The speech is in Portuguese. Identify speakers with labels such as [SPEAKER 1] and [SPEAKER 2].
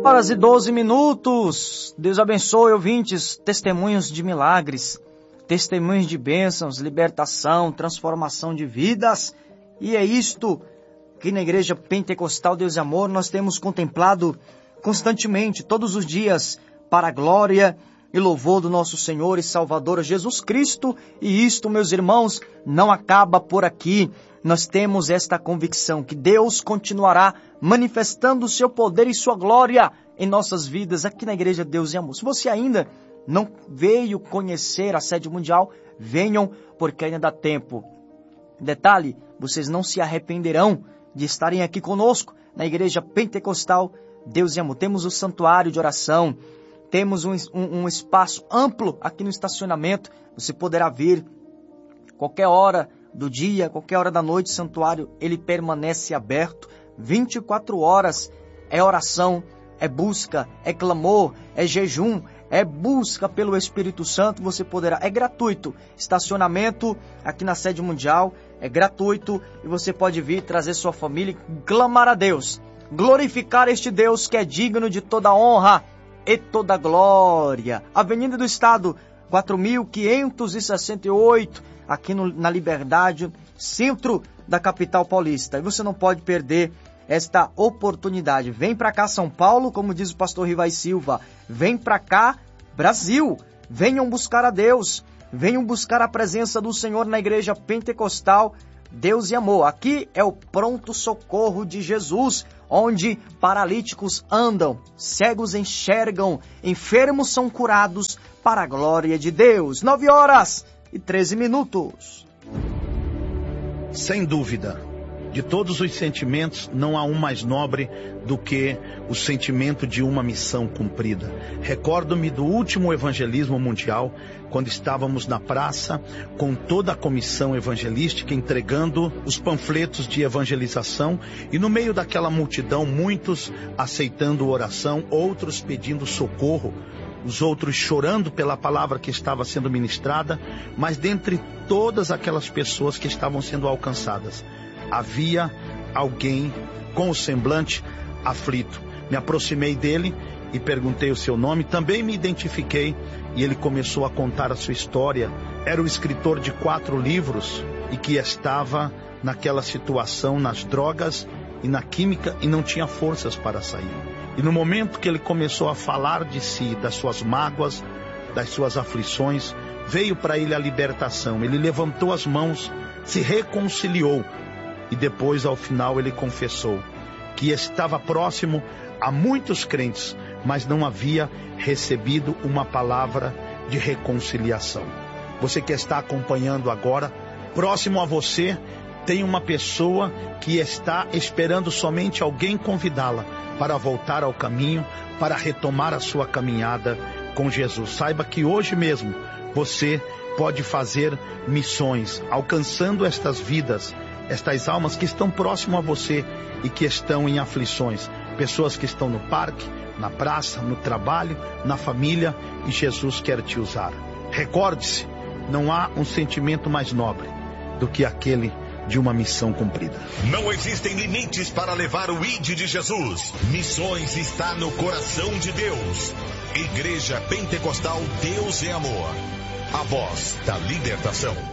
[SPEAKER 1] Horas e 12 minutos. Deus abençoe, ouvintes, testemunhos de milagres, testemunhos de bênçãos, libertação, transformação de vidas. E é isto que na Igreja Pentecostal Deus e Amor nós temos contemplado constantemente, todos os dias, para a glória e louvor do nosso Senhor e Salvador Jesus Cristo. E isto, meus irmãos, não acaba por aqui. Nós temos esta convicção que Deus continuará manifestando o seu poder e sua glória em nossas vidas aqui na Igreja Deus e Amor. Se você ainda não veio conhecer a sede mundial, venham, porque ainda dá tempo. Detalhe, vocês não se arrependerão de estarem aqui conosco na Igreja Pentecostal Deus e Amor. Temos o santuário de oração, temos um espaço amplo aqui no estacionamento. Você poderá vir qualquer hora do dia, qualquer hora da noite. O santuário, ele permanece aberto 24 horas. É oração, é busca, é clamor, é jejum, é busca pelo Espírito Santo. Você poderá, é gratuito. Estacionamento aqui na sede mundial é gratuito e você pode vir trazer sua família e clamar a Deus, glorificar este Deus que é digno de toda honra e toda glória. Avenida do Estado 4568, aqui na Liberdade, centro da capital paulista. E você não pode perder esta oportunidade. Vem para cá, São Paulo, como diz o pastor Rivai Silva. Vem para cá, Brasil. Venham buscar a Deus. Venham buscar a presença do Senhor na Igreja Pentecostal Deus e Amor. Aqui é o pronto socorro de Jesus, onde paralíticos andam, cegos enxergam, enfermos são curados para a glória de Deus. 9 horas e 13 minutos.
[SPEAKER 2] Sem dúvida, de todos os sentimentos, não há um mais nobre do que o sentimento de uma missão cumprida. Recordo-me do último evangelismo mundial, quando estávamos na praça com toda a comissão evangelística entregando os panfletos de evangelização, e no meio daquela multidão, muitos aceitando oração, outros pedindo socorro, os outros chorando pela palavra que estava sendo ministrada. Mas dentre todas aquelas pessoas que estavam sendo alcançadas, havia alguém com o semblante aflito. Me aproximei dele e perguntei o seu nome, também me identifiquei, e ele começou a contar a sua história. Era o escritor de 4 livros e que estava naquela situação, nas drogas e na química, e não tinha forças para sair. E no momento que ele começou a falar de si, das suas mágoas, das suas aflições, veio para ele a libertação. Ele levantou as mãos, se reconciliou, e depois, ao final, ele confessou que estava próximo a muitos crentes, mas não havia recebido uma palavra de reconciliação. Você que está acompanhando agora, próximo a você, tem uma pessoa que está esperando somente alguém convidá-la para voltar ao caminho, para retomar a sua caminhada com Jesus. Saiba que hoje mesmo você pode fazer missões, alcançando estas vidas, estas almas que estão próximo a você e que estão em aflições. Pessoas que estão no parque, na praça, no trabalho, na família, e Jesus quer te usar. Recorde-se, não há um sentimento mais nobre do que aquele de uma missão cumprida.
[SPEAKER 3] Não existem limites para levar o ID de Jesus. Missões está no coração de Deus. Igreja Pentecostal Deus é Amor. A voz da libertação.